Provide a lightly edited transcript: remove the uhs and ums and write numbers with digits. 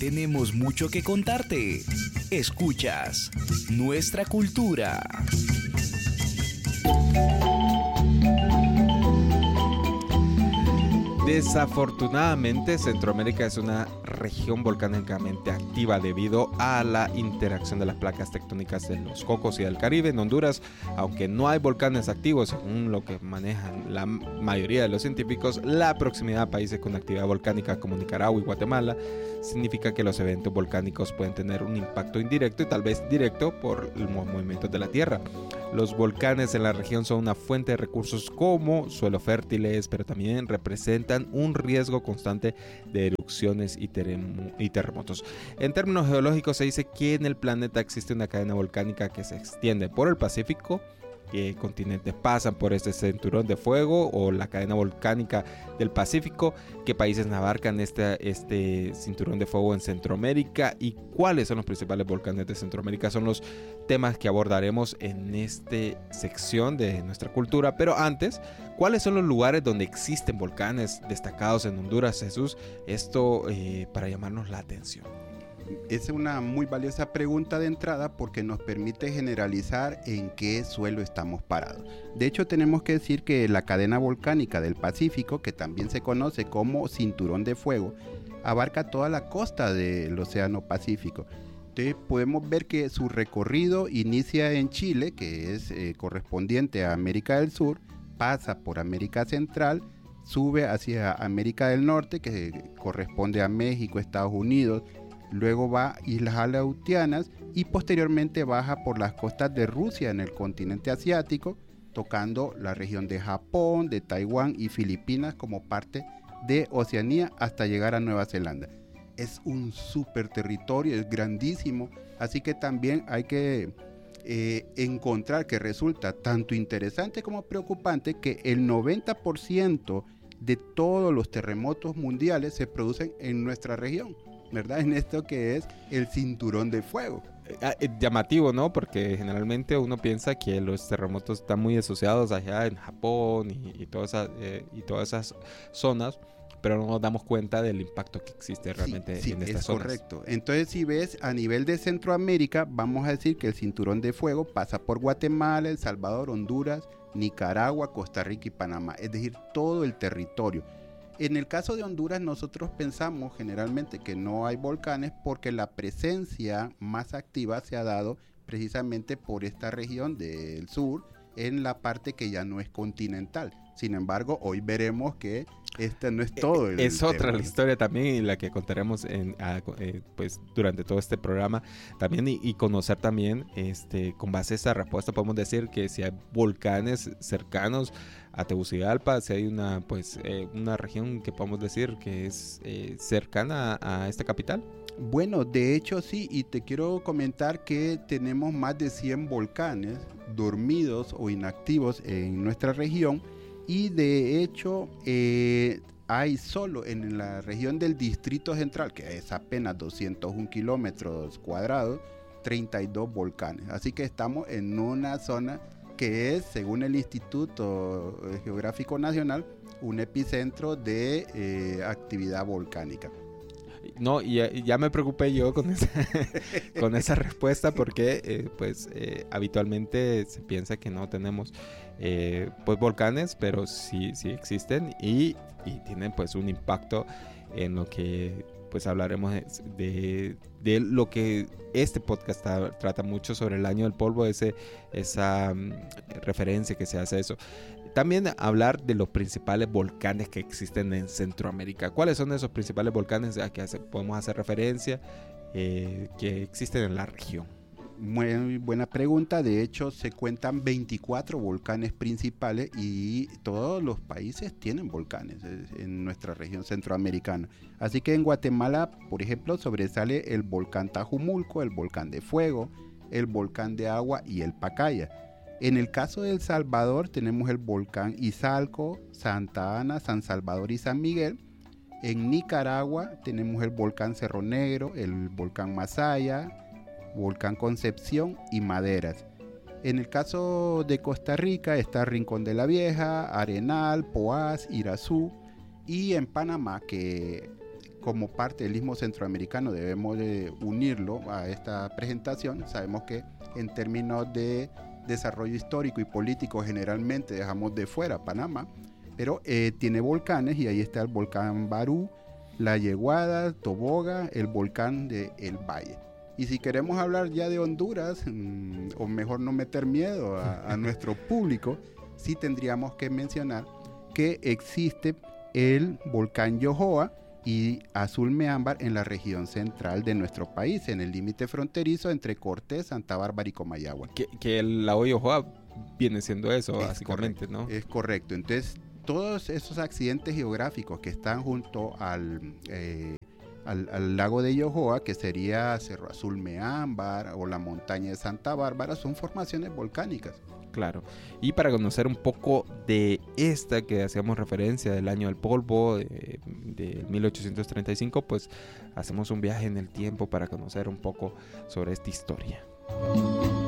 tenemos mucho que contarte. Escuchas Nuestra Cultura. Desafortunadamente, Centroamérica es una región volcánicamente activa debido a la interacción de las placas tectónicas de los Cocos y del Caribe. En Honduras, aunque no hay volcanes activos, según lo que manejan la mayoría de los científicos, la proximidad a países con actividad volcánica como Nicaragua y Guatemala significa que los eventos volcánicos pueden tener un impacto indirecto y tal vez directo por los movimientos de la Tierra. Los volcanes en la región son una fuente de recursos como suelos fértiles, pero también representan un riesgo constante de erupciones y terremotos. En términos geológicos se dice que en el planeta existe una cadena volcánica que se extiende por el Pacífico, que continentes pasan por este cinturón de fuego o la cadena volcánica del Pacífico, qué países abarcan este cinturón de fuego en Centroamérica y cuáles son los principales volcanes de Centroamérica. Son los temas que abordaremos en esta sección de Nuestra Cultura. Pero antes, ¿cuáles son los lugares donde existen volcanes destacados en Honduras, Jesús? Esto para llamarnos la atención. Es una muy valiosa pregunta de entrada porque nos permite generalizar en qué suelo estamos parados. De hecho, tenemos que decir que la cadena volcánica del Pacífico, que también se conoce como cinturón de fuego, abarca toda la costa del Océano Pacífico. Entonces podemos ver que su recorrido inicia en Chile, que es correspondiente a América del Sur, pasa por América Central, sube hacia América del Norte, que corresponde a México, Estados Unidos, luego va a Islas Aleutianas y posteriormente baja por las costas de Rusia en el continente asiático, tocando la región de Japón, de Taiwán y Filipinas como parte de Oceanía hasta llegar a Nueva Zelanda. Es un súper territorio, es grandísimo, así que también hay que encontrar que resulta tanto interesante como preocupante que el 90% de todos los terremotos mundiales se producen en nuestra región, ¿verdad? En esto que es el cinturón de fuego. Llamativo, ¿no? Porque generalmente uno piensa que los terremotos están muy asociados allá en Japón y todas esas zonas, pero no nos damos cuenta del impacto que existe realmente en estas zonas. Correcto. Entonces, si ves a nivel de Centroamérica, vamos a decir que el cinturón de fuego pasa por Guatemala, El Salvador, Honduras, Nicaragua, Costa Rica y Panamá, es decir, todo el territorio. En el caso de Honduras, nosotros pensamos generalmente que no hay volcanes porque la presencia más activa se ha dado precisamente por esta región del sur, en la parte que ya no es continental. Sin embargo, hoy veremos que este no es todo. Es otra la historia también y la que contaremos pues durante todo este programa también y conocer también con base a esta respuesta podemos decir que si hay volcanes cercanos a Tegucigalpa, si hay una región que podemos decir que es cercana a esta capital. Bueno, de hecho sí, y te quiero comentar que tenemos más de 100 volcanes dormidos o inactivos en nuestra región y de hecho hay solo en la región del Distrito Central, que es apenas 201 kilómetros cuadrados, 32 volcanes. Así que estamos en una zona que es, según el Instituto Geográfico Nacional, un epicentro de actividad volcánica. No, y ya me preocupé yo con esa respuesta porque habitualmente se piensa que no tenemos pues volcanes, pero sí existen y tienen pues un impacto en lo que pues hablaremos de lo que este podcast trata mucho sobre el año del polvo, esa referencia que se hace a eso. También hablar de los principales volcanes que existen en Centroamérica. ¿Cuáles son esos principales volcanes a que podemos hacer referencia que existen en la región? Muy buena pregunta. De hecho, se cuentan 24 volcanes principales y todos los países tienen volcanes en nuestra región centroamericana. Así que en Guatemala, por ejemplo, sobresale el volcán Tajumulco, el volcán de fuego, el volcán de agua y el Pacaya. En el caso de El Salvador tenemos el volcán Izalco, Santa Ana, San Salvador y San Miguel. En Nicaragua tenemos el volcán Cerro Negro, el volcán Masaya, volcán Concepción y Maderas. En el caso de Costa Rica está Rincón de la Vieja, Arenal, Poás, Irazú. Y en Panamá, que como parte del Istmo Centroamericano debemos de unirlo a esta presentación. Sabemos que en términos de desarrollo histórico y político generalmente dejamos de fuera Panamá, pero tiene volcanes y ahí está el volcán Barú, la Yeguada, Toboga, el volcán de El Valle. Y si queremos hablar ya de Honduras, o mejor no meter miedo a nuestro público, sí tendríamos que mencionar que existe el volcán Yohoa y Azul Meámbar en la región central de nuestro país, en el límite fronterizo entre Cortés, Santa Bárbara y Comayagua. Que la Yohoa viene siendo eso, Es básicamente, correcto, ¿no? Es correcto. Entonces, todos esos accidentes geográficos que están junto al lago de Yohoa, que sería Cerro Azul Meámbar o la montaña de Santa Bárbara, son formaciones volcánicas. Claro. Y para conocer un poco de esta que hacíamos referencia del año del polvo de 1835, pues hacemos un viaje en el tiempo para conocer un poco sobre esta historia.